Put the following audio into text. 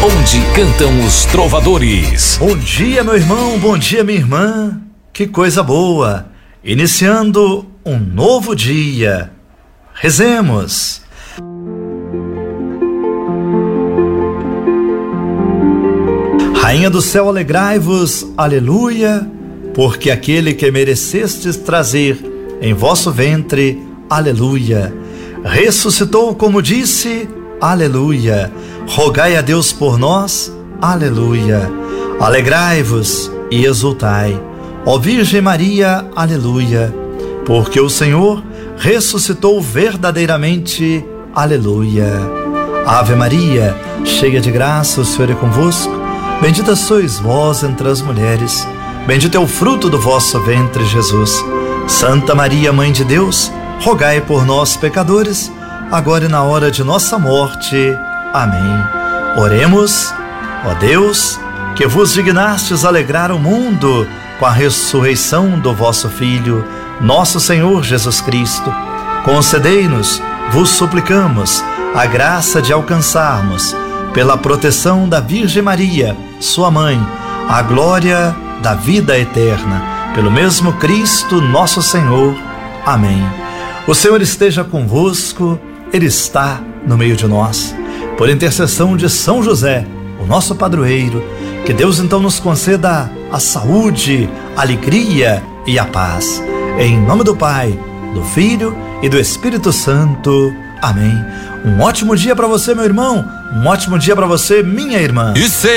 onde cantam os trovadores. Bom dia, meu irmão, bom dia, minha irmã. Que coisa boa! Iniciando um novo dia. Rezemos. Rainha do céu, alegrai-vos, aleluia, porque aquele que merecestes trazer em vosso ventre, aleluia, ressuscitou como disse, aleluia. Rogai a Deus por nós, aleluia. Alegrai-vos e exultai, ó Virgem Maria, aleluia, porque o Senhor ressuscitou verdadeiramente, aleluia. Ave Maria, cheia de graça, o Senhor é convosco. Bendita sois vós entre as mulheres, bendito é o fruto do vosso ventre, Jesus. Santa Maria, Mãe de Deus, rogai por nós, pecadores, agora e na hora de nossa morte. Amém. Oremos. Ó Deus, que vos dignastes alegrar o mundo com a ressurreição do vosso Filho, nosso Senhor Jesus Cristo, concedei-nos, vos suplicamos, a graça de alcançarmos, pela proteção da Virgem Maria, sua mãe, a glória da vida eterna, pelo mesmo Cristo nosso Senhor. Amém. O Senhor esteja convosco, Ele está no meio de nós. Por intercessão de São José, o nosso padroeiro, que Deus então nos conceda a saúde, a alegria e a paz. Em nome do Pai, do Filho e do Espírito Santo. Amém. Um ótimo dia para você, meu irmão. Um ótimo dia para você, minha irmã.